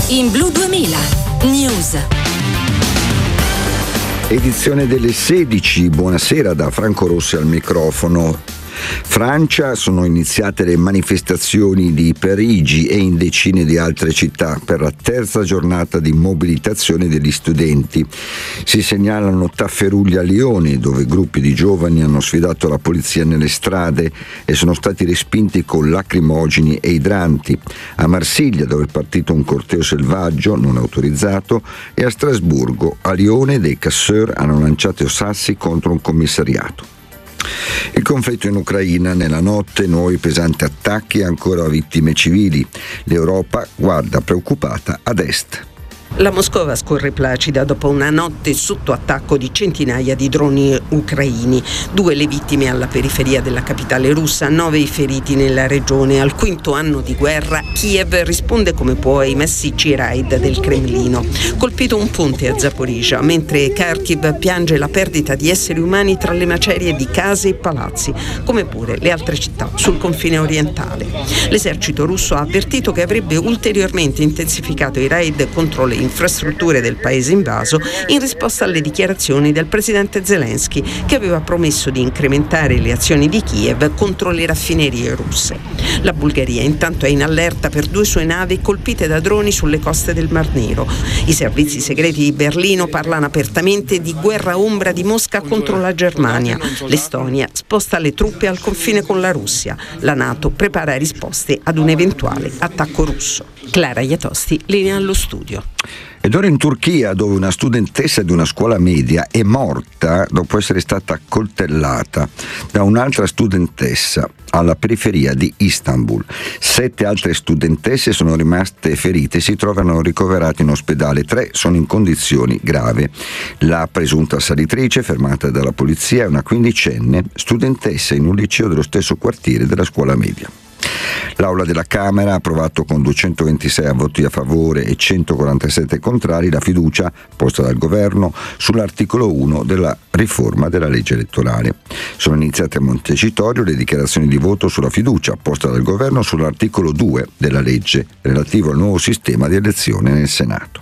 In Blu 2000 News. Edizione delle 16, buonasera da Franco Rossi al microfono. Francia, sono iniziate le manifestazioni di Parigi e in decine di altre città per la terza giornata di mobilitazione degli studenti. Si segnalano tafferugli a Lione, dove gruppi di giovani hanno sfidato la polizia nelle strade e sono stati respinti con lacrimogeni e idranti. A Marsiglia, dove è partito un corteo selvaggio non autorizzato, e a Strasburgo. A Lione dei casseurs hanno lanciato sassi contro un commissariato. Il conflitto in Ucraina, nella notte nuovi pesanti attacchi e ancora vittime civili. L'Europa guarda preoccupata ad est. La Moscova scorre placida dopo una notte sotto attacco di centinaia di droni ucraini. 2 le vittime alla periferia della capitale russa, 9 i feriti nella regione. Al 5° anno di guerra, Kiev risponde come può ai massicci raid del Cremlino. Colpito un ponte a Zaporizhzhia, mentre Kharkiv piange la perdita di esseri umani tra le macerie di case e palazzi, come pure le altre città sul confine orientale. L'esercito russo ha avvertito che avrebbe ulteriormente intensificato i raid contro le infrastrutture del paese invaso in risposta alle dichiarazioni del presidente Zelensky, che aveva promesso di incrementare le azioni di Kiev contro le raffinerie russe. La Bulgaria intanto è in allerta per 2 sue navi colpite da droni sulle coste del Mar Nero. I servizi segreti di Berlino parlano apertamente di guerra ombra di Mosca contro la Germania. L'Estonia sposta le truppe al confine con la Russia. La NATO prepara risposte ad un eventuale attacco russo. Clara Iatosti, linea allo studio. Ed ora in Turchia, dove una studentessa di una scuola media è morta dopo essere stata accoltellata da un'altra studentessa alla periferia di Istanbul. 7 altre studentesse sono rimaste ferite e si trovano ricoverate in ospedale. 3 sono in condizioni gravi. La presunta assalitrice, fermata dalla polizia, è una 15enne studentessa in un liceo dello stesso quartiere della scuola media. L'Aula della Camera ha approvato con 226 voti a favore e 147 contrari la fiducia posta dal governo sull'articolo 1 della riforma della legge elettorale. Sono iniziate a Montecitorio le dichiarazioni di voto sulla fiducia posta dal governo sull'articolo 2 della legge relativo al nuovo sistema di elezione nel Senato.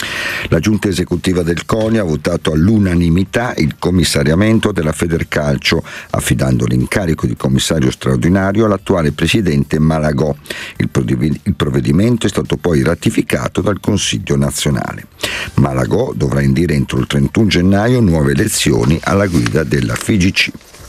La giunta esecutiva del CONI ha votato all'unanimità il commissariamento della Federcalcio, affidando l'incarico di commissario straordinario all'attuale presidente Malagò. Il provvedimento è stato poi ratificato dal Consiglio nazionale. Malagò dovrà indire entro il 31 gennaio nuove elezioni alla guida della FIGC.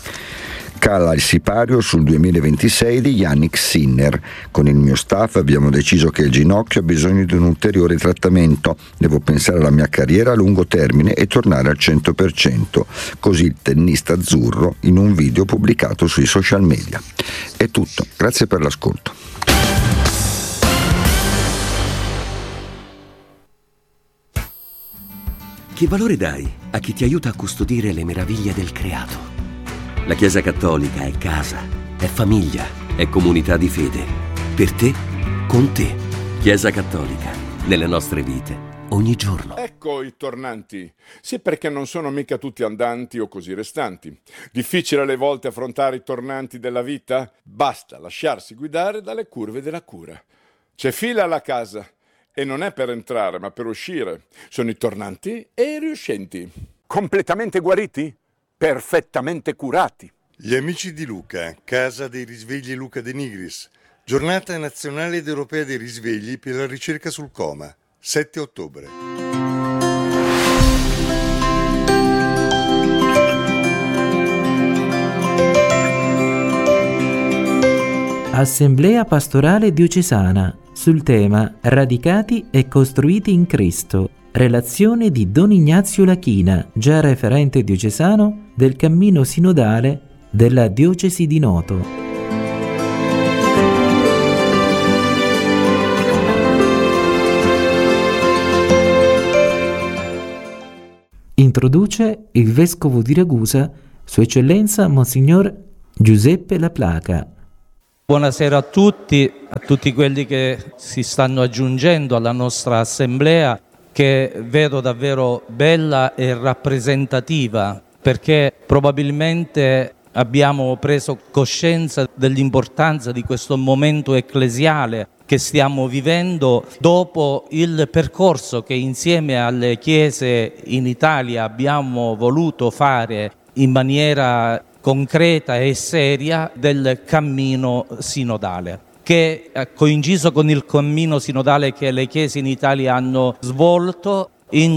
Cala il sipario sul 2026 di Yannick Sinner. Con il mio staff abbiamo deciso che il ginocchio ha bisogno di un ulteriore trattamento. Devo pensare alla mia carriera a lungo termine e tornare al 100%. Così il tennista azzurro in un video pubblicato sui social media. È tutto, grazie per l'ascolto. Che valore dai a chi ti aiuta a custodire le meraviglie del creato? La Chiesa Cattolica è casa, è famiglia, è comunità di fede. Per te, con te. Chiesa Cattolica, nelle nostre vite, ogni giorno. Ecco i tornanti. Sì, perché non sono mica tutti andanti o così restanti. Difficile alle volte affrontare i tornanti della vita? Basta lasciarsi guidare dalle curve della cura. C'è fila alla casa e non è per entrare, ma per uscire. Sono i tornanti e i riuscenti. Completamente guariti? Perfettamente curati. Gli amici di Luca, Casa dei Risvegli Luca De Nigris, Giornata nazionale ed europea dei risvegli per la ricerca sul coma, 7 ottobre. Assemblea Pastorale Diocesana sul tema Radicati e costruiti in Cristo. Relazione di Don Ignazio Lachina, già referente diocesano del cammino sinodale della diocesi di Noto. Introduce il vescovo di Ragusa, Sua Eccellenza Monsignor Giuseppe Laplaca. Buonasera a tutti quelli che si stanno aggiungendo alla nostra assemblea, che vedo davvero bella e rappresentativa, perché probabilmente abbiamo preso coscienza dell'importanza di questo momento ecclesiale che stiamo vivendo dopo il percorso che insieme alle chiese in Italia abbiamo voluto fare in maniera concreta e seria del cammino sinodale, che ha coinciso con il cammino sinodale che le chiese in Italia hanno svolto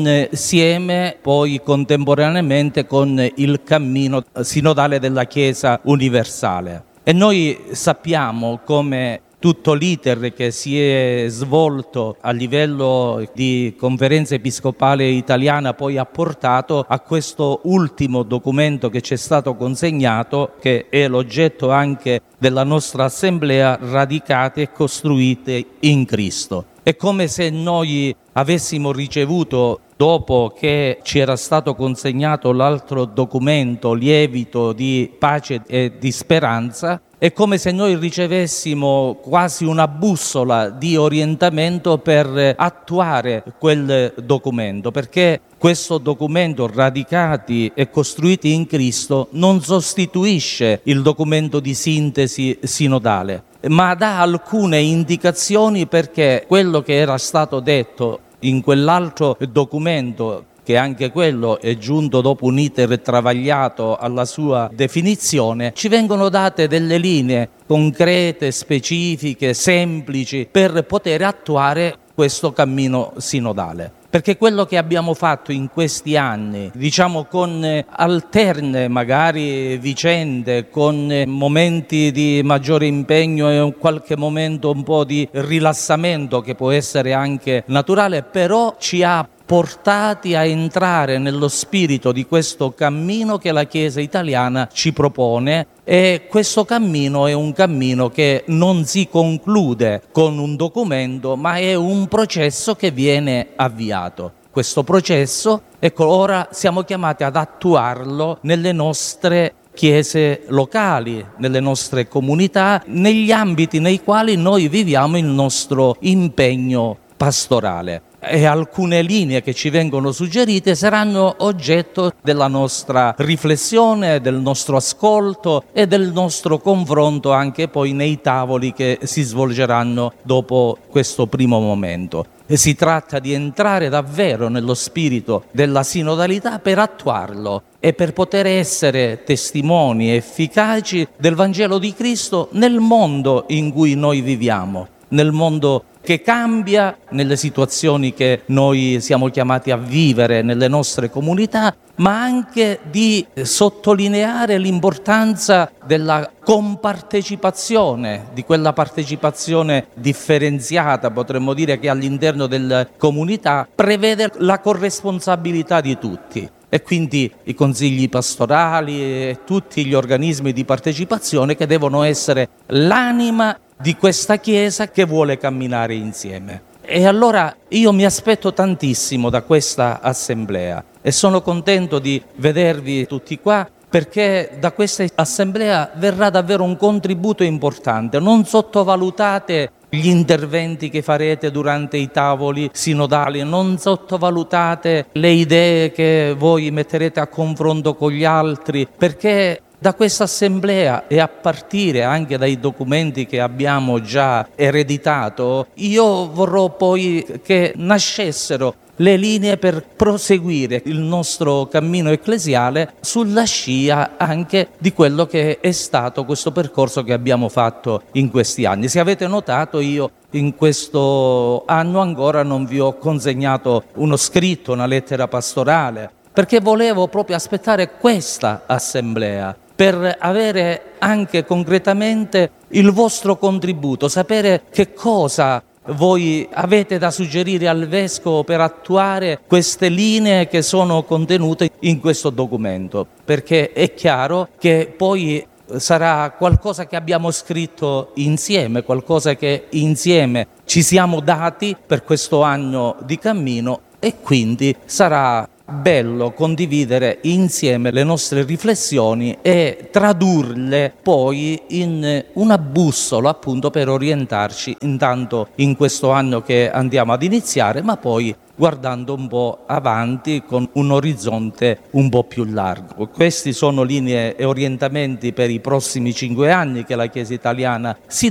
insieme poi contemporaneamente con il cammino sinodale della Chiesa universale. E noi sappiamo come tutto l'iter che si è svolto a livello di Conferenza Episcopale Italiana poi ha portato a questo ultimo documento che ci è stato consegnato, che è l'oggetto anche della nostra Assemblea, Radicate e Costruite in Cristo. È come se noi avessimo ricevuto, dopo che ci era stato consegnato l'altro documento, Lievito di pace e di speranza, è come se noi ricevessimo quasi una bussola di orientamento per attuare quel documento, perché questo documento, Radicati e Costruiti in Cristo, non sostituisce il documento di sintesi sinodale, ma dà alcune indicazioni, perché quello che era stato detto in quell'altro documento, che anche quello è giunto dopo un iter travagliato alla sua definizione, ci vengono date delle linee concrete, specifiche, semplici per poter attuare questo cammino sinodale. Perché quello che abbiamo fatto in questi anni, diciamo con alterne magari vicende, con momenti di maggiore impegno e in qualche momento un po' di rilassamento che può essere anche naturale, però ci ha portati a entrare nello spirito di questo cammino che la Chiesa italiana ci propone, e questo cammino è un cammino che non si conclude con un documento, ma è un processo che viene avviato. Questo processo, ecco, ora siamo chiamati ad attuarlo nelle nostre chiese locali, nelle nostre comunità, negli ambiti nei quali noi viviamo il nostro impegno pastorale. E alcune linee che ci vengono suggerite saranno oggetto della nostra riflessione, del nostro ascolto e del nostro confronto anche poi nei tavoli che si svolgeranno dopo questo primo momento. E si tratta di entrare davvero nello spirito della sinodalità per attuarlo e per poter essere testimoni efficaci del Vangelo di Cristo nel mondo in cui noi viviamo, nel mondo che cambia, nelle situazioni che noi siamo chiamati a vivere nelle nostre comunità, ma anche di sottolineare l'importanza della compartecipazione, di quella partecipazione differenziata, potremmo dire, che all'interno della comunità prevede la corresponsabilità di tutti. E quindi i consigli pastorali e tutti gli organismi di partecipazione che devono essere l'anima di questa Chiesa che vuole camminare insieme. E allora io mi aspetto tantissimo da questa assemblea e sono contento di vedervi tutti qua, perché da questa assemblea verrà davvero un contributo importante. Non sottovalutate gli interventi che farete durante i tavoli sinodali, non sottovalutate le idee che voi metterete a confronto con gli altri, perché da questa assemblea e a partire anche dai documenti che abbiamo già ereditato, io vorrò poi che nascessero le linee per proseguire il nostro cammino ecclesiale sulla scia anche di quello che è stato questo percorso che abbiamo fatto in questi anni. Se avete notato, io in questo anno ancora non vi ho consegnato uno scritto, una lettera pastorale, perché volevo proprio aspettare questa assemblea per avere anche concretamente il vostro contributo, sapere che cosa voi avete da suggerire al Vescovo per attuare queste linee che sono contenute in questo documento, perché è chiaro che poi sarà qualcosa che abbiamo scritto insieme, qualcosa che insieme ci siamo dati per questo anno di cammino, e quindi sarà bello condividere insieme le nostre riflessioni e tradurle poi in una bussola, appunto, per orientarci intanto in questo anno che andiamo ad iniziare, ma poi guardando un po' avanti con un orizzonte un po' più largo. Questi sono linee e orientamenti per i prossimi 5 anni che la Chiesa italiana si dà,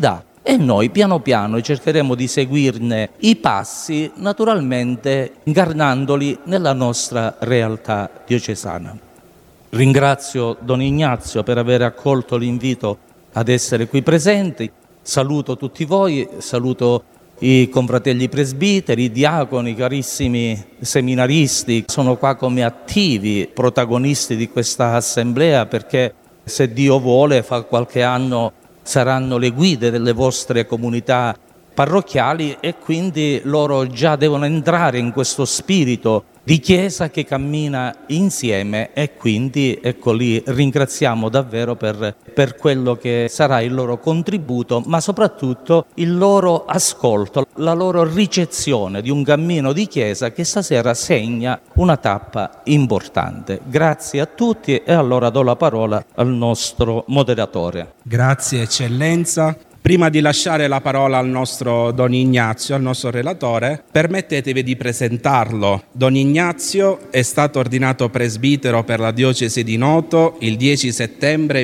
e noi piano piano cercheremo di seguirne i passi, naturalmente incarnandoli nella nostra realtà diocesana. Ringrazio Don Ignazio per aver accolto l'invito ad essere qui presenti, saluto tutti voi, saluto i confratelli presbiteri, i diaconi, carissimi seminaristi, sono qua come attivi protagonisti di questa assemblea perché se Dio vuole fra qualche anno saranno le guide delle vostre comunità parrocchiali e quindi loro già devono entrare in questo spirito di Chiesa che cammina insieme e quindi ecco lì ringraziamo davvero per quello che sarà il loro contributo, ma soprattutto il loro ascolto, la loro ricezione di un cammino di Chiesa che stasera segna una tappa importante. Grazie a tutti e allora do la parola al nostro moderatore. Grazie Eccellenza. Prima di lasciare la parola al nostro Don Ignazio, al nostro relatore, permettetevi di presentarlo. Don Ignazio è stato ordinato presbitero per la diocesi di Noto il 10 settembre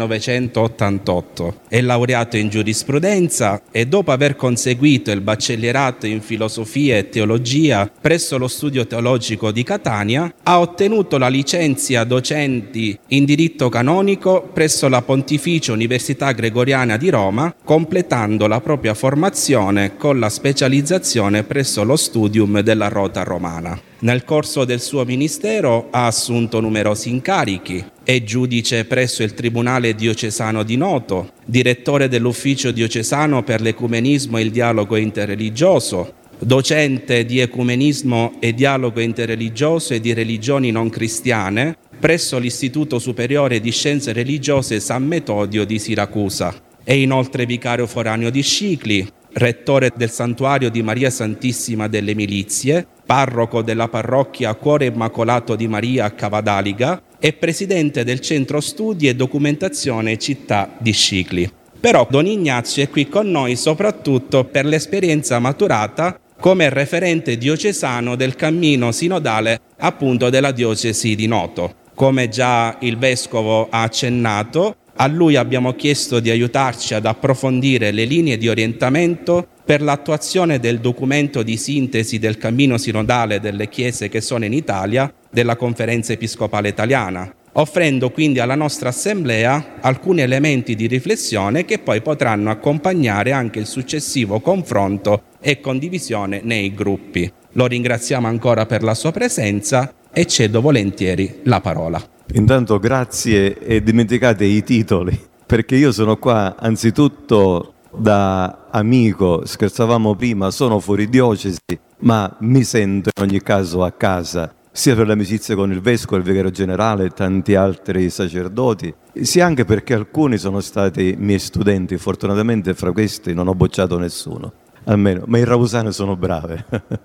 1988. È laureato in giurisprudenza e dopo aver conseguito il baccellierato in filosofia e teologia presso lo Studio Teologico di Catania, ha ottenuto la licenza docenti in diritto canonico presso la Pontificia Università Gregoriana di Roma, completando la propria formazione con la specializzazione presso lo Studium della Rota Romana. Nel corso del suo ministero ha assunto numerosi incarichi. È giudice presso il Tribunale Diocesano di Noto, direttore dell'Ufficio Diocesano per l'Ecumenismo e il Dialogo Interreligioso, docente di Ecumenismo e Dialogo Interreligioso e di Religioni non cristiane presso l'Istituto Superiore di Scienze Religiose San Metodio di Siracusa. È inoltre vicario foraneo di Scicli, rettore del Santuario di Maria Santissima delle Milizie, parroco della parrocchia Cuore Immacolato di Maria a Cavadaliga e presidente del Centro Studi e Documentazione Città di Scicli. Però Don Ignazio è qui con noi soprattutto per l'esperienza maturata come referente diocesano del cammino sinodale appunto della diocesi di Noto. Come già il Vescovo ha accennato, a lui abbiamo chiesto di aiutarci ad approfondire le linee di orientamento per l'attuazione del documento di sintesi del cammino sinodale delle chiese che sono in Italia della Conferenza Episcopale Italiana, offrendo quindi alla nostra Assemblea alcuni elementi di riflessione che poi potranno accompagnare anche il successivo confronto e condivisione nei gruppi. Lo ringraziamo ancora per la sua presenza e cedo volentieri la parola. Intanto grazie e dimenticate i titoli, perché io sono qua anzitutto da amico, scherzavamo prima, sono fuori diocesi, ma mi sento in ogni caso a casa, sia per l'amicizia con il Vescovo, il Vicario Generale e tanti altri sacerdoti, sia anche perché alcuni sono stati miei studenti, fortunatamente fra questi non ho bocciato nessuno. Almeno, ma i rausane sono brave.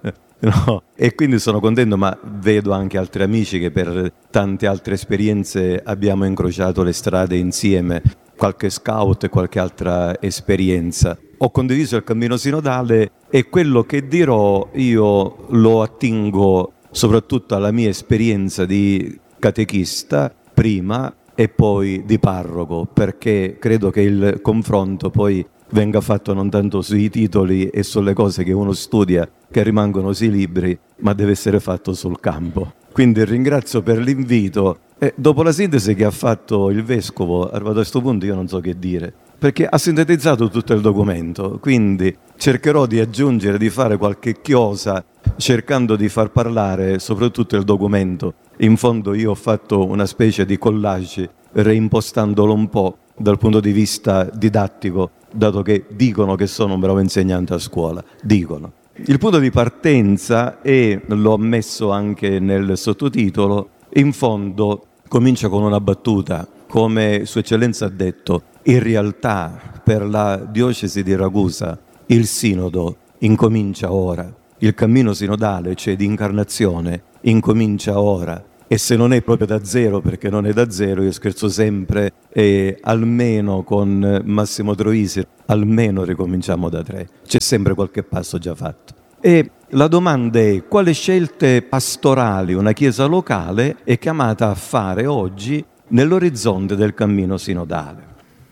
No. E quindi sono contento, ma vedo anche altri amici che per tante altre esperienze abbiamo incrociato le strade insieme, qualche scout e qualche altra esperienza. Ho condiviso il cammino sinodale e quello che dirò io lo attingo soprattutto alla mia esperienza di catechista prima e poi di parroco, perché credo che il confronto poi venga fatto non tanto sui titoli e sulle cose che uno studia, che rimangono sui libri, ma deve essere fatto sul campo. Quindi ringrazio per l'invito e dopo la sintesi che ha fatto il Vescovo, arrivato a questo punto io non so che dire, perché ha sintetizzato tutto il documento, quindi cercherò di aggiungere, di fare qualche chiosa, cercando di far parlare soprattutto il documento. In fondo io ho fatto una specie di collage, reimpostandolo un po' dal punto di vista didattico, dato che dicono che sono un bravo insegnante a scuola, dicono. Il punto di partenza, e l'ho messo anche nel sottotitolo, in fondo comincia con una battuta, come Sua Eccellenza ha detto, in realtà per la diocesi di Ragusa il sinodo incomincia ora, il cammino sinodale, cioè di incarnazione, incomincia ora. E se non è proprio da zero, perché non è da zero, io scherzo sempre, e almeno con Massimo Troisi, almeno ricominciamo da 3. C'è sempre qualche passo già fatto. E la domanda è: quali scelte pastorali una chiesa locale è chiamata a fare oggi nell'orizzonte del cammino sinodale?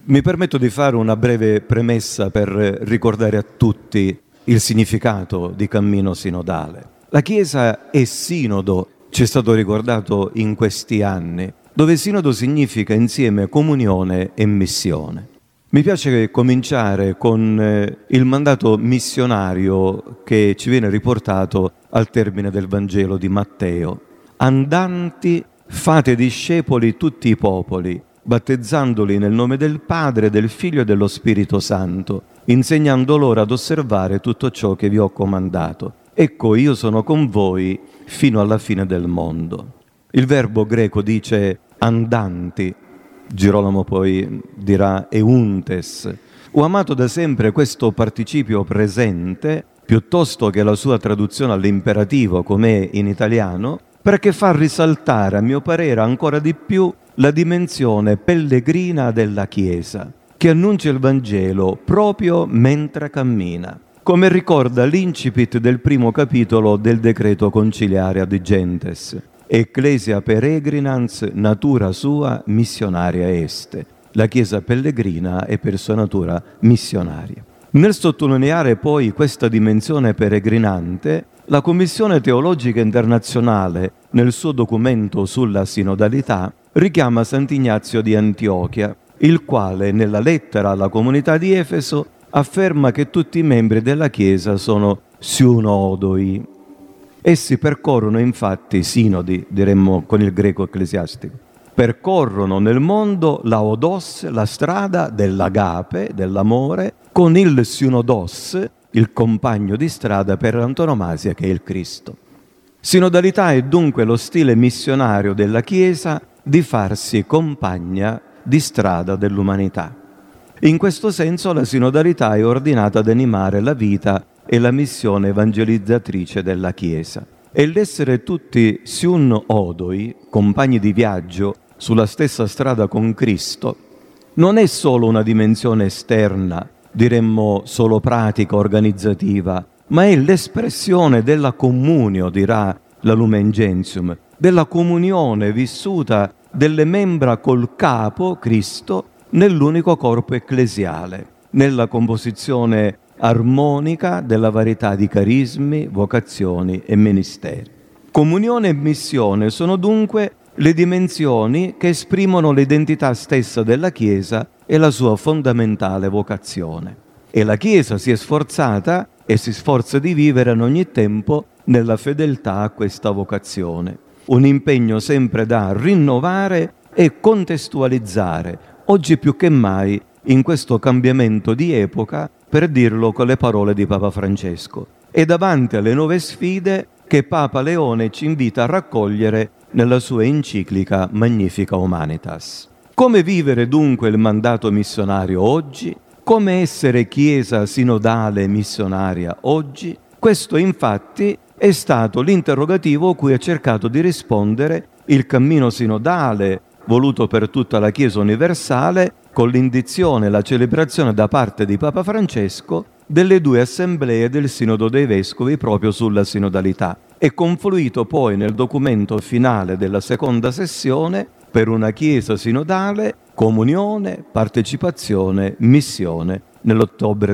Mi permetto di fare una breve premessa per ricordare a tutti il significato di cammino sinodale. La Chiesa è sinodo, ci è stato ricordato in questi anni, dove sinodo significa insieme comunione e missione. Mi piace cominciare con il mandato missionario che ci viene riportato al termine del Vangelo di Matteo. Andanti, fate discepoli tutti i popoli, battezzandoli nel nome del Padre, del Figlio e dello Spirito Santo, insegnando loro ad osservare tutto ciò che vi ho comandato. Ecco, io sono con voi fino alla fine del mondo. Il verbo greco dice andanti, Girolamo poi dirà euntes. Ho amato da sempre questo participio presente, piuttosto che la sua traduzione all'imperativo com'è in italiano, perché fa risaltare, a mio parere, ancora di più la dimensione pellegrina della Chiesa, che annuncia il Vangelo proprio mentre cammina, come ricorda l'incipit del primo capitolo del decreto conciliare ad Gentes. Ecclesia peregrinans natura sua missionaria est. La Chiesa pellegrina è per sua natura missionaria. Nel sottolineare poi questa dimensione peregrinante, la Commissione Teologica Internazionale, nel suo documento sulla sinodalità, richiama Sant'Ignazio di Antiochia, il quale nella lettera alla comunità di Efeso afferma che tutti i membri della Chiesa sono synodoi. Essi percorrono infatti, sinodi, diremmo con il greco ecclesiastico, percorrono nel mondo la odos, la strada dell'agape, dell'amore, con il synodos, il compagno di strada per antonomasia che è il Cristo. Sinodalità è dunque lo stile missionario della Chiesa di farsi compagna di strada dell'umanità. In questo senso la sinodalità è ordinata ad animare la vita e la missione evangelizzatrice della Chiesa. E l'essere tutti synodoi, compagni di viaggio sulla stessa strada con Cristo, non è solo una dimensione esterna, diremmo solo pratica, organizzativa, ma è l'espressione della communio, dirà la Lumen Gentium, della comunione vissuta delle membra col capo, Cristo, nell'unico corpo ecclesiale, nella composizione armonica della varietà di carismi, vocazioni e ministeri. Comunione e missione sono dunque le dimensioni che esprimono l'identità stessa della Chiesa e la sua fondamentale vocazione. E la Chiesa si è sforzata e si sforza di vivere in ogni tempo nella fedeltà a questa vocazione. Un impegno sempre da rinnovare e contestualizzare, oggi più che mai in questo cambiamento di epoca, per dirlo con le parole di Papa Francesco, e davanti alle nuove sfide che Papa Leone ci invita a raccogliere nella sua enciclica Magnifica Humanitas. Come vivere dunque il mandato missionario oggi? Come essere Chiesa sinodale e missionaria oggi? Questo infatti è stato l'interrogativo a cui ha cercato di rispondere il cammino sinodale voluto per tutta la Chiesa universale, con l'indizione e la celebrazione da parte di Papa Francesco delle 2 assemblee del Sinodo dei Vescovi proprio sulla sinodalità, e confluito poi nel documento finale della seconda sessione per una Chiesa sinodale, comunione, partecipazione, missione nell'ottobre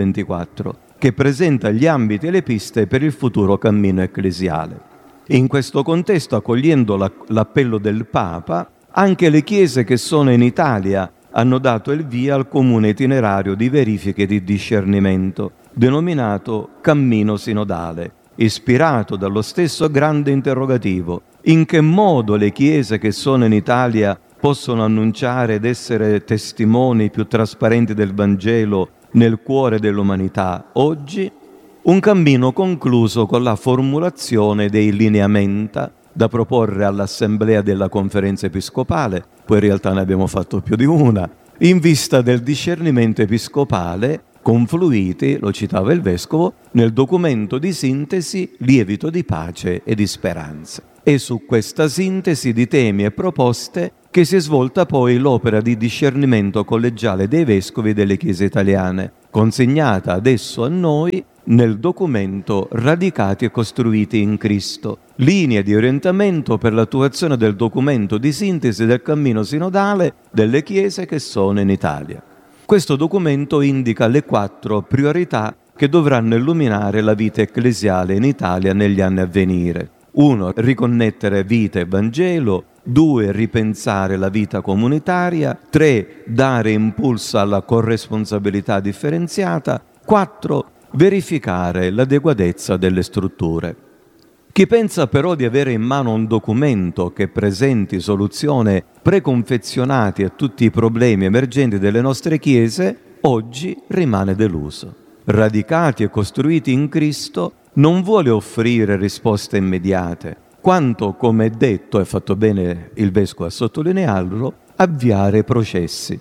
2024, che presenta gli ambiti e le piste per il futuro cammino ecclesiale. In questo contesto, accogliendo l'appello del Papa, anche le chiese che sono in Italia hanno dato il via al comune itinerario di verifiche e di discernimento, denominato Cammino Sinodale, ispirato dallo stesso grande interrogativo: in che modo le chiese che sono in Italia possono annunciare ed essere testimoni più trasparenti del Vangelo nel cuore dell'umanità oggi? Un cammino concluso con la formulazione dei lineamenta da proporre all'Assemblea della Conferenza Episcopale, poi in realtà ne abbiamo fatto più di una, in vista del discernimento episcopale, confluiti, lo citava il Vescovo, nel documento di sintesi Lievito di pace e di speranza. È su questa sintesi di temi e proposte che si è svolta poi l'opera di discernimento collegiale dei Vescovi delle Chiese italiane, consegnata adesso a noi nel documento Radicati e costruiti in Cristo, linee di orientamento per l'attuazione del documento di sintesi del cammino sinodale delle chiese che sono in Italia. Questo documento indica le 4 priorità che dovranno illuminare la vita ecclesiale in Italia negli anni a venire. 1. Riconnettere vita e Vangelo. 2. Ripensare la vita comunitaria. 3. Dare impulso alla corresponsabilità differenziata. 4. Verificare l'adeguatezza delle strutture. Chi pensa però di avere in mano un documento che presenti soluzioni preconfezionate a tutti i problemi emergenti delle nostre chiese, oggi rimane deluso. Radicati e costruiti in Cristo non vuole offrire risposte immediate, quanto, come è detto, e fatto bene il Vescovo a sottolinearlo, avviare processi.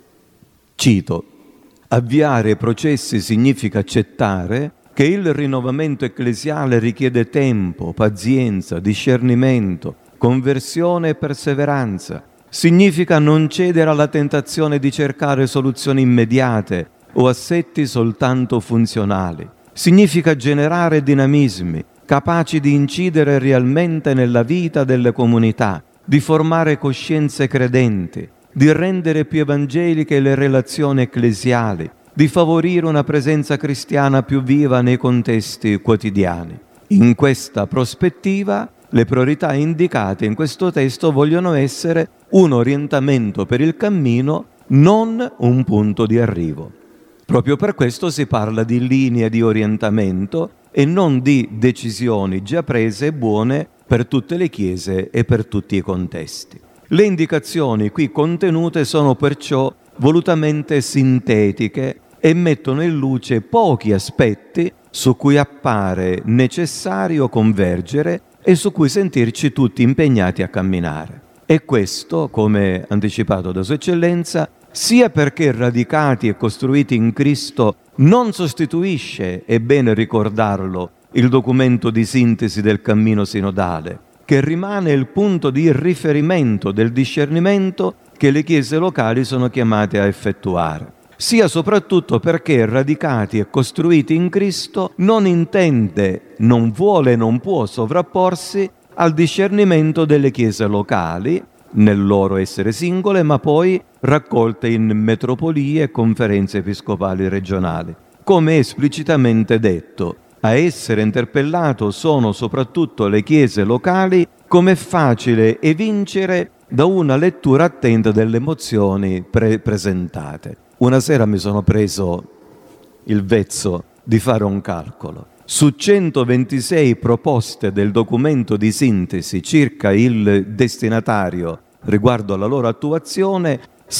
Cito: avviare processi significa accettare che il rinnovamento ecclesiale richiede tempo, pazienza, discernimento, conversione e perseveranza. Significa non cedere alla tentazione di cercare soluzioni immediate o assetti soltanto funzionali. Significa generare dinamismi capaci di incidere realmente nella vita delle comunità, di formare coscienze credenti, di rendere più evangeliche le relazioni ecclesiali, di favorire una presenza cristiana più viva nei contesti quotidiani. In questa prospettiva, le priorità indicate in questo testo vogliono essere un orientamento per il cammino, non un punto di arrivo. Proprio per questo si parla di linee di orientamento e non di decisioni già prese e buone per tutte le chiese e per tutti i contesti. Le indicazioni qui contenute sono perciò volutamente sintetiche e mettono in luce pochi aspetti su cui appare necessario convergere e su cui sentirci tutti impegnati a camminare. E questo, come anticipato da Sua Eccellenza, sia perché radicati e costruiti in Cristo non sostituisce, è bene ricordarlo, il documento di sintesi del cammino sinodale, che rimane il punto di riferimento del discernimento che le chiese locali sono chiamate a effettuare, sia soprattutto perché radicati e costruiti in Cristo non intende, non vuole e non può sovrapporsi al discernimento delle chiese locali, nel loro essere singole, ma poi raccolte in metropolie e conferenze episcopali regionali. Come esplicitamente detto, a essere interpellato sono soprattutto le chiese locali, come è facile evincere da una lettura attenta delle mozioni presentate. Una sera mi sono preso il vezzo di fare un calcolo. Su 126 proposte del documento di sintesi circa il destinatario riguardo alla loro attuazione,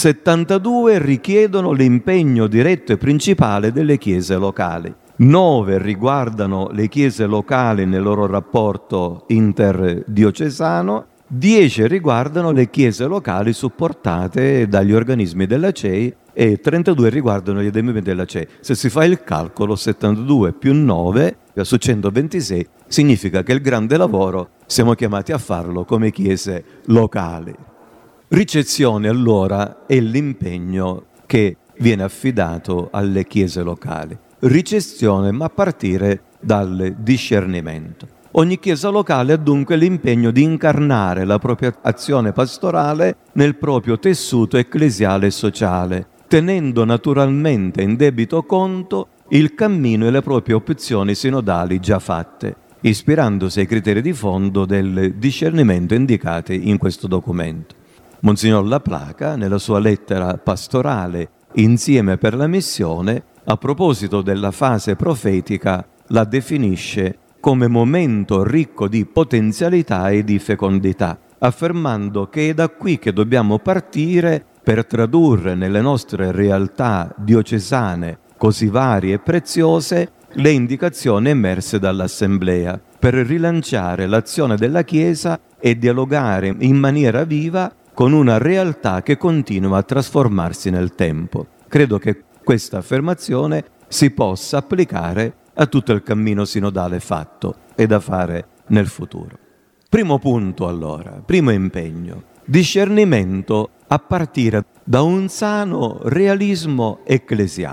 72 richiedono l'impegno diretto e principale delle chiese locali. 9 riguardano le chiese locali nel loro rapporto interdiocesano, 10 riguardano le chiese locali supportate dagli organismi della CEI e 32 riguardano gli adempimenti della CEI. Se si fa il calcolo, 72 più 9 su 126 significa che il grande lavoro siamo chiamati a farlo come chiese locali. Ricezione allora è l'impegno che viene affidato alle chiese locali. Ricezione, ma a partire dal discernimento. Ogni chiesa locale ha dunque l'impegno di incarnare la propria azione pastorale nel proprio tessuto ecclesiale e sociale, tenendo naturalmente in debito conto il cammino e le proprie opzioni sinodali già fatte, ispirandosi ai criteri di fondo del discernimento indicati in questo documento. Monsignor Laplaca, nella sua lettera pastorale Insieme per la missione, a proposito della fase profetica, la definisce come momento ricco di potenzialità e di fecondità, affermando che è da qui che dobbiamo partire per tradurre nelle nostre realtà diocesane così varie e preziose le indicazioni emerse dall'Assemblea, per rilanciare l'azione della Chiesa e dialogare in maniera viva con una realtà che continua a trasformarsi nel tempo. Credo che questa affermazione si possa applicare a tutto il cammino sinodale fatto e da fare nel futuro. Primo punto allora, primo impegno, discernimento a partire da un sano realismo ecclesiale.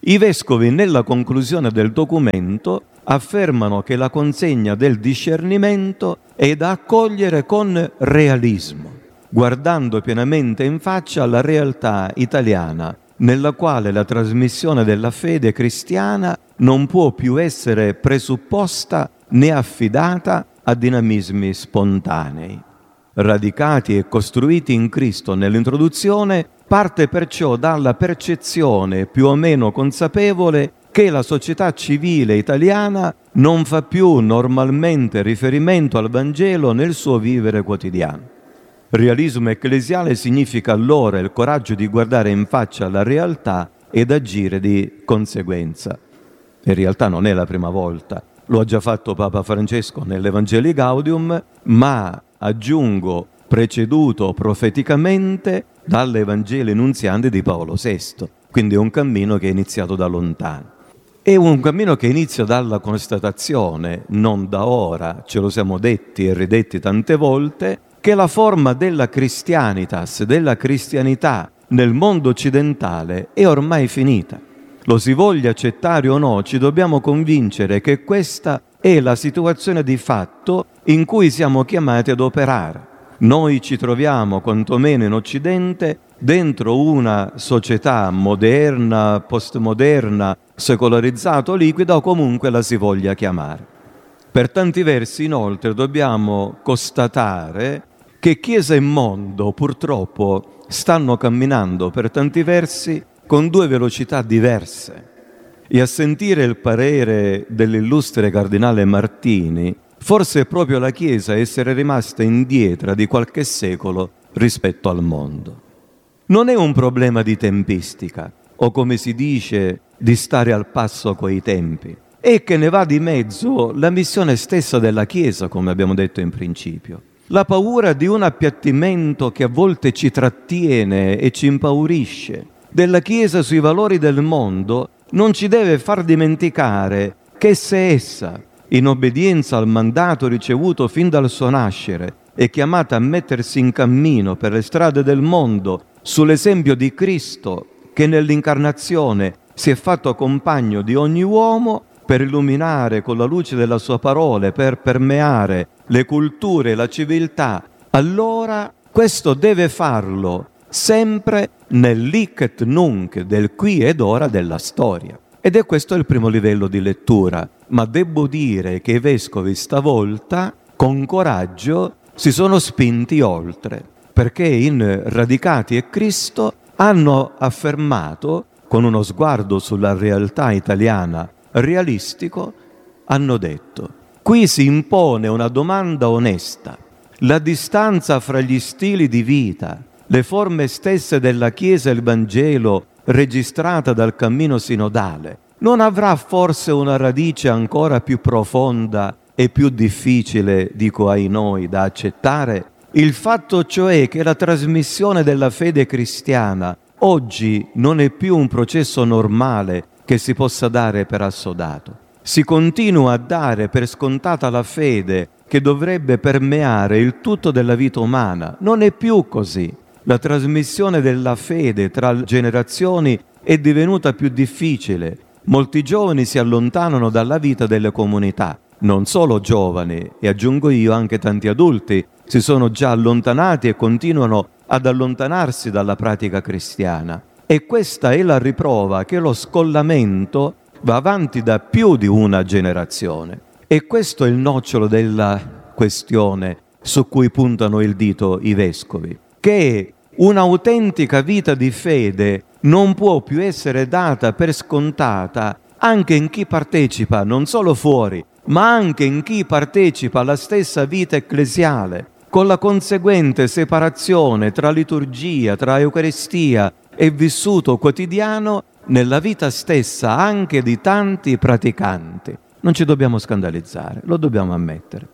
I vescovi, nella conclusione del documento, affermano che la consegna del discernimento è da accogliere con realismo, guardando pienamente in faccia la realtà italiana, nella quale la trasmissione della fede cristiana non può più essere presupposta né affidata a dinamismi spontanei. Radicati e costruiti in Cristo nell'introduzione, parte perciò dalla percezione più o meno consapevole che la società civile italiana non fa più normalmente riferimento al Vangelo nel suo vivere quotidiano. Realismo ecclesiale significa allora il coraggio di guardare in faccia la realtà ed agire di conseguenza. In realtà non è la prima volta, lo ha già fatto Papa Francesco nell'Evangelii Gaudium, ma aggiungo preceduto profeticamente dall'Evangeli Nunziandi di Paolo VI. Quindi è un cammino che è iniziato da lontano. È un cammino che inizia dalla constatazione, non da ora, ce lo siamo detti e ridetti tante volte, che la forma della Christianitas, della cristianità nel mondo occidentale è ormai finita. Lo si voglia accettare o no, ci dobbiamo convincere che questa è la situazione di fatto in cui siamo chiamati ad operare. Noi ci troviamo, quantomeno in Occidente, dentro una società moderna, postmoderna, secolarizzata o liquida, o comunque la si voglia chiamare. Per tanti versi, inoltre, dobbiamo constatare che Chiesa e mondo, purtroppo, stanno camminando per tanti versi con due velocità diverse. E a sentire il parere dell'illustre cardinale Martini, forse è proprio la Chiesa essere rimasta indietro di qualche secolo rispetto al mondo. Non è un problema di tempistica, o come si dice, di stare al passo coi tempi. È che ne va di mezzo la missione stessa della Chiesa, come abbiamo detto in principio. La paura di un appiattimento che a volte ci trattiene e ci impaurisce della Chiesa sui valori del mondo non ci deve far dimenticare che se essa, in obbedienza al mandato ricevuto fin dal suo nascere, è chiamata a mettersi in cammino per le strade del mondo sull'esempio di Cristo che nell'incarnazione si è fatto compagno di ogni uomo per illuminare con la luce della sua parola, per permeare le culture e la civiltà, allora questo deve farlo sempre nell'hic et nunc del qui ed ora della storia. Ed è questo il primo livello di lettura, ma devo dire che i vescovi stavolta, con coraggio, si sono spinti oltre, perché in Radicati e Cristo hanno affermato, con uno sguardo sulla realtà italiana realistico, hanno detto: qui si impone una domanda onesta. La distanza fra gli stili di vita, le forme stesse della Chiesa e il Vangelo registrata dal cammino sinodale, non avrà forse una radice ancora più profonda e più difficile, dico ai noi, da accettare? Il fatto cioè che la trasmissione della fede cristiana oggi non è più un processo normale che si possa dare per assodato. Si continua a dare per scontata la fede che dovrebbe permeare il tutto della vita umana. Non è più così. La trasmissione della fede tra generazioni è divenuta più difficile. Molti giovani si allontanano dalla vita delle comunità. Non solo giovani, e aggiungo io anche tanti adulti, si sono già allontanati e continuano ad allontanarsi dalla pratica cristiana. E questa è la riprova che lo scollamento va avanti da più di una generazione. E questo è il nocciolo della questione su cui puntano il dito i vescovi, che un'autentica vita di fede non può più essere data per scontata anche in chi partecipa non solo fuori, ma anche in chi partecipa alla stessa vita ecclesiale, con la conseguente separazione tra liturgia, tra Eucaristia e vissuto quotidiano nella vita stessa anche di tanti praticanti. Non ci dobbiamo scandalizzare, lo dobbiamo ammettere.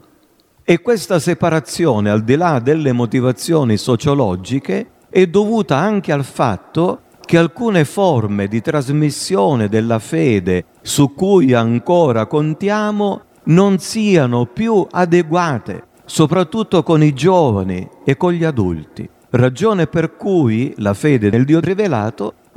E questa separazione, al di là delle motivazioni sociologiche, è dovuta anche al fatto che alcune forme di trasmissione della fede su cui ancora contiamo non siano più adeguate, soprattutto con i giovani e con gli adulti. Ragione per cui la fede nel Dio rivelato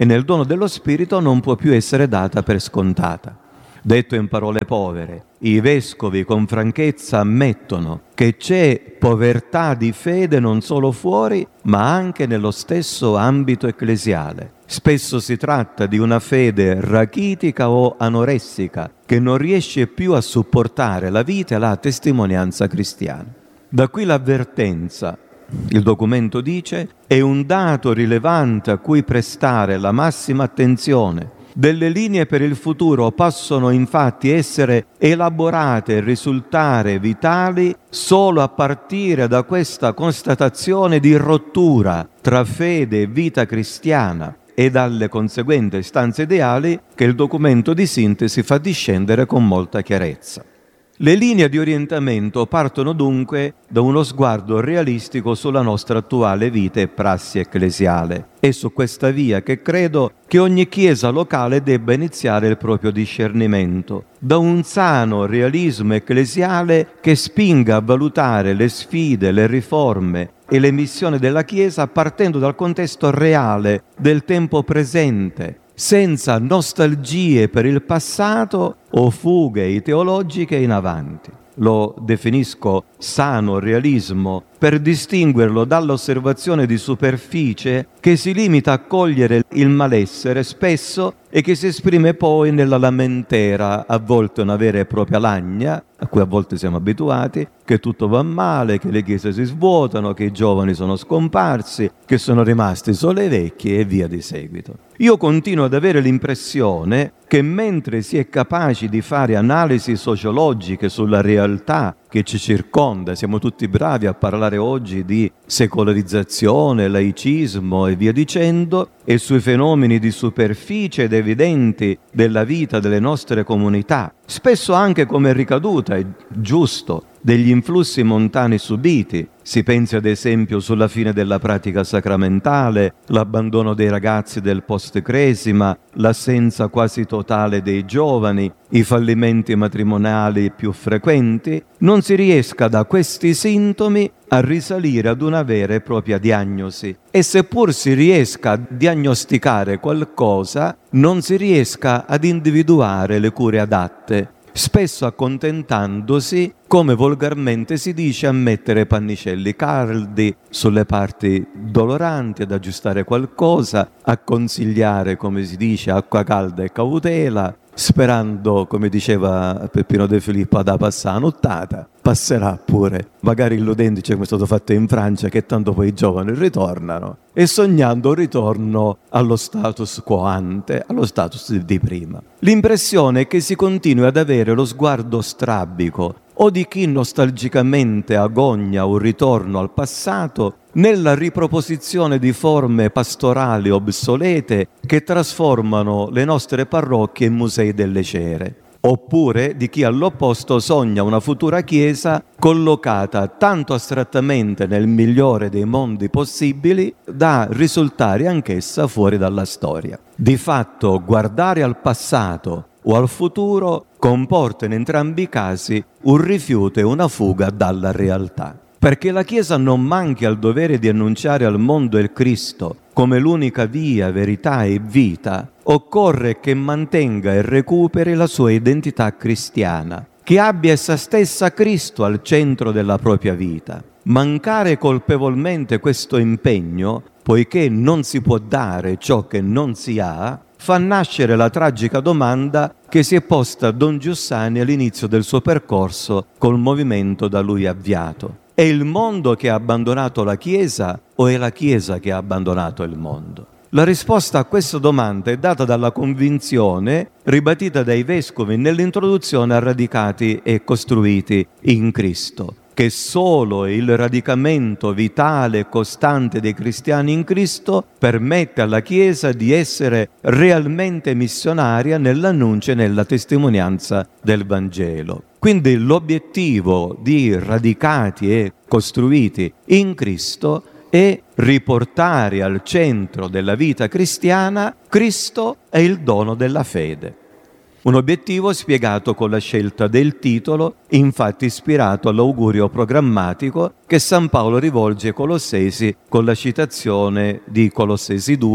e nel dono dello Spirito non può più essere data per scontata. Detto in parole povere, i vescovi con franchezza ammettono che c'è povertà di fede non solo fuori, ma anche nello stesso ambito ecclesiale. Spesso si tratta di una fede rachitica o anoressica che non riesce più a supportare la vita e la testimonianza cristiana. Da qui l'avvertenza. Il documento dice: è un dato rilevante a cui prestare la massima attenzione. Delle linee per il futuro possono infatti essere elaborate e risultare vitali solo a partire da questa constatazione di rottura tra fede e vita cristiana e dalle conseguenti istanze ideali che il documento di sintesi fa discendere con molta chiarezza. Le linee di orientamento partono dunque da uno sguardo realistico sulla nostra attuale vita e prassi ecclesiale. È su questa via che credo che ogni chiesa locale debba iniziare il proprio discernimento, da un sano realismo ecclesiale che spinga a valutare le sfide, le riforme e le missioni della Chiesa partendo dal contesto reale del tempo presente, senza nostalgie per il passato o fughe ideologiche in avanti. Lo definisco sano realismo per distinguerlo dall'osservazione di superficie che si limita a cogliere il malessere spesso e che si esprime poi nella lamentela, a volte una vera e propria lagna, a cui a volte siamo abituati, che tutto va male, che le chiese si svuotano, che i giovani sono scomparsi, che sono rimasti solo i vecchi e via di seguito. Io continuo ad avere l'impressione che mentre si è capaci di fare analisi sociologiche sulla realtà che ci circonda, siamo tutti bravi a parlare oggi di secolarizzazione, laicismo e via dicendo, e sui fenomeni di superficie ed evidenti della vita delle nostre comunità, spesso anche come ricaduta, è giusto, degli influssi montani subiti. Si pensi ad esempio sulla fine della pratica sacramentale, l'abbandono dei ragazzi del post-cresima, l'assenza quasi totale dei giovani, i fallimenti matrimoniali più frequenti, non si riesca da questi sintomi a risalire ad una vera e propria diagnosi. E seppur si riesca a diagnosticare qualcosa, non si riesca ad individuare le cure adatte, spesso accontentandosi, come volgarmente si dice, a mettere pannicelli caldi sulle parti doloranti, ad aggiustare qualcosa, a consigliare, come si dice, acqua calda e cautela, sperando, come diceva Peppino De Filippo, da passare nottata, passerà pure, magari illudendoci come è stato fatto in Francia, che tanto poi i giovani ritornano, e sognando un ritorno allo status quo ante, allo status di prima. L'impressione è che si continui ad avere lo sguardo strabico o di chi nostalgicamente agogna un ritorno al passato nella riproposizione di forme pastorali obsolete che trasformano le nostre parrocchie in musei delle cere, oppure di chi all'opposto sogna una futura chiesa collocata tanto astrattamente nel migliore dei mondi possibili da risultare anch'essa fuori dalla storia. Di fatto, guardare al passato o al futuro comporta in entrambi i casi un rifiuto e una fuga dalla realtà. Perché la Chiesa non manchi al dovere di annunciare al mondo il Cristo come l'unica via, verità e vita, occorre che mantenga e recuperi la sua identità cristiana, che abbia essa stessa Cristo al centro della propria vita. Mancare colpevolmente questo impegno, poiché non si può dare ciò che non si ha, fa nascere la tragica domanda che si è posta Don Giussani all'inizio del suo percorso col movimento da lui avviato. È il mondo che ha abbandonato la Chiesa o è la Chiesa che ha abbandonato il mondo? La risposta a questa domanda è data dalla convinzione ribadita dai vescovi nell'introduzione a Radicati e Costruiti in Cristo, che solo il radicamento vitale e costante dei cristiani in Cristo permette alla Chiesa di essere realmente missionaria nell'annuncio e nella testimonianza del Vangelo. Quindi l'obiettivo di Radicati e Costruiti in Cristo è riportare al centro della vita cristiana Cristo e il dono della fede. Un obiettivo spiegato con la scelta del titolo, infatti ispirato all'augurio programmatico che San Paolo rivolge ai Colossesi con la citazione di Colossesi 2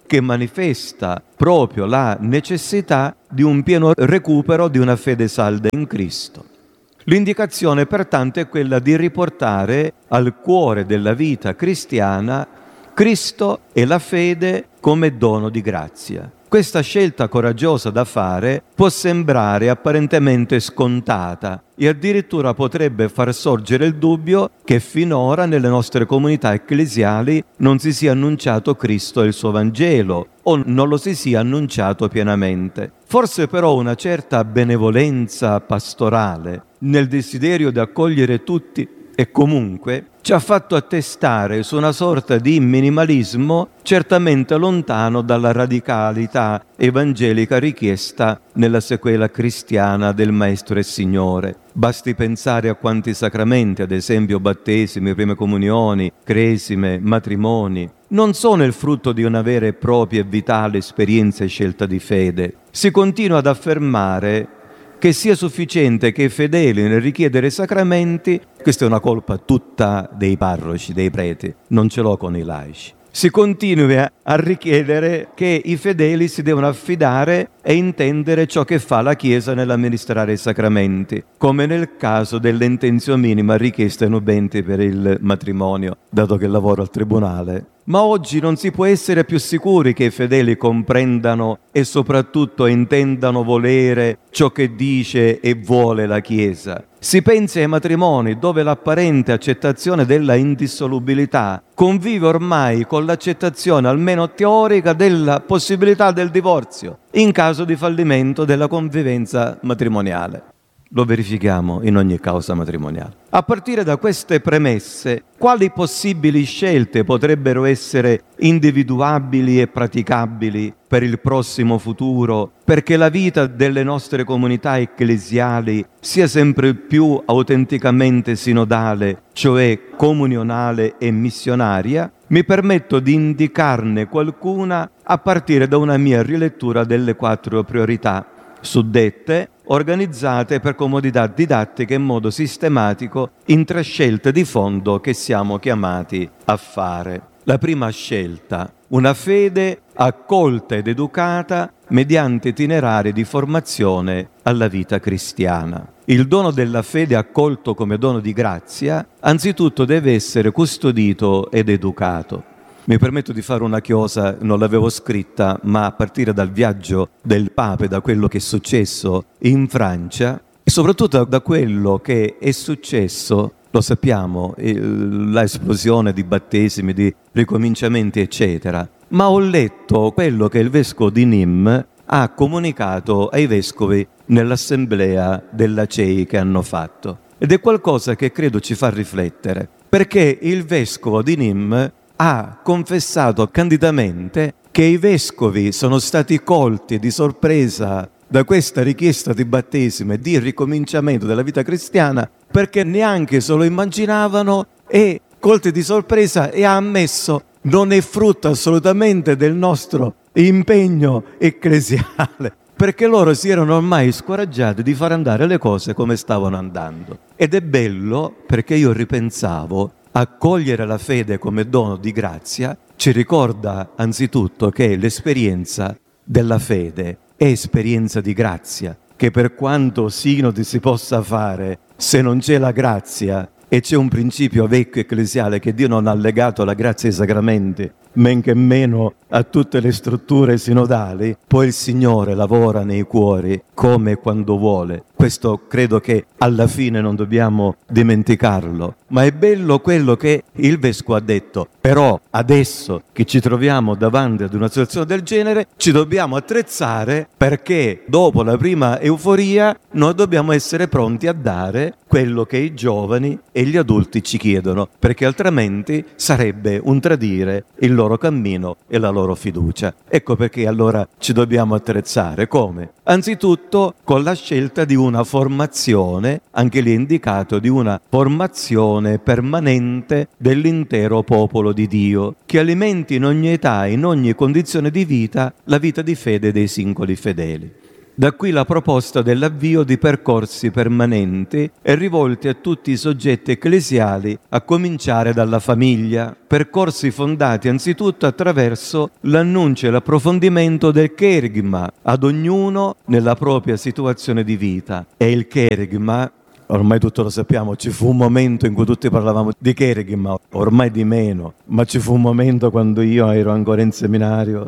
che manifesta proprio la necessità di un pieno recupero di una fede salda in Cristo. L'indicazione pertanto è quella di riportare al cuore della vita cristiana Cristo e la fede come dono di grazia. Questa scelta coraggiosa da fare può sembrare apparentemente scontata e addirittura potrebbe far sorgere il dubbio che finora nelle nostre comunità ecclesiali non si sia annunciato Cristo e il suo Vangelo o non lo si sia annunciato pienamente. Forse però una certa benevolenza pastorale nel desiderio di accogliere tutti e comunque ci ha fatto attestare su una sorta di minimalismo certamente lontano dalla radicalità evangelica richiesta nella sequela cristiana del Maestro e Signore. Basti pensare a quanti sacramenti, ad esempio battesimi, prime comunioni, cresime, matrimoni, non sono il frutto di una vera e propria e vitale esperienza e scelta di fede. Si continua ad affermare che sia sufficiente che i fedeli nel richiedere sacramenti, questa è una colpa tutta dei parroci, dei preti, non ce l'ho con i laici. Si continui a richiedere che i fedeli si devono affidare e intendere ciò che fa la Chiesa nell'amministrare i sacramenti, come nel caso dell'intenzio minima richiesta ai nubenti per il matrimonio, dato che lavoro al tribunale. Ma oggi non si può essere più sicuri che i fedeli comprendano e soprattutto intendano volere ciò che dice e vuole la Chiesa. Si pensi ai matrimoni dove l'apparente accettazione della indissolubilità convive ormai con l'accettazione almeno teorica della possibilità del divorzio in caso di fallimento della convivenza matrimoniale. Lo verifichiamo in ogni causa matrimoniale. A partire da queste premesse, quali possibili scelte potrebbero essere individuabili e praticabili per il prossimo futuro, perché la vita delle nostre comunità ecclesiali sia sempre più autenticamente sinodale, cioè comunionale e missionaria? Mi permetto di indicarne qualcuna a partire da una mia rilettura delle 4 priorità suddette, organizzate per comodità didattica in modo sistematico in 3 scelte di fondo che siamo chiamati a fare. La prima scelta, una fede accolta ed educata mediante itinerari di formazione alla vita cristiana. Il dono della fede accolto come dono di grazia, anzitutto deve essere custodito ed educato. Mi permetto di fare una chiosa, non l'avevo scritta, ma a partire dal viaggio del Papa e da quello che è successo in Francia e soprattutto da quello che è successo, lo sappiamo, l'esplosione di battesimi, di ricominciamenti, eccetera. Ma ho letto quello che il vescovo di Nîmes ha comunicato ai vescovi nell'assemblea della CEI che hanno fatto. Ed è qualcosa che credo ci fa riflettere, perché il vescovo di Nîmes ha confessato candidamente che i vescovi sono stati colti di sorpresa da questa richiesta di battesimo e di ricominciamento della vita cristiana perché neanche se lo immaginavano e colti di sorpresa e ha ammesso non è frutto assolutamente del nostro impegno ecclesiale perché loro si erano ormai scoraggiati di far andare le cose come stavano andando. Ed è bello perché io ripensavo accogliere la fede come dono di grazia ci ricorda anzitutto che l'esperienza della fede è esperienza di grazia, che per quanto sinodi si possa fare, se non c'è la grazia e c'è un principio vecchio ecclesiale che Dio non ha legato alla grazia ai sacramenti, men che meno a tutte le strutture sinodali, poi il Signore lavora nei cuori come e quando vuole. Questo credo che alla fine non dobbiamo dimenticarlo. Ma è bello quello che il Vescovo ha detto. Però adesso che ci troviamo davanti ad una situazione del genere, ci dobbiamo attrezzare perché dopo la prima euforia noi dobbiamo essere pronti a dare quello che i giovani e gli adulti ci chiedono, perché altrimenti sarebbe un tradire il loro cammino e la loro fiducia. Ecco perché allora ci dobbiamo attrezzare. Come? Anzitutto con la scelta di una formazione, anche lì indicato, di una formazione permanente dell'intero popolo di Dio, che alimenti in ogni età, in ogni condizione di vita, la vita di fede dei singoli fedeli. Da qui la proposta dell'avvio di percorsi permanenti e rivolti a tutti i soggetti ecclesiali, a cominciare dalla famiglia. Percorsi fondati anzitutto attraverso l'annuncio e l'approfondimento del kerygma ad ognuno nella propria situazione di vita. E il kerygma, ormai tutto lo sappiamo, ci fu un momento in cui tutti parlavamo di kerygma, ormai di meno, ma ci fu un momento quando io ero ancora in seminario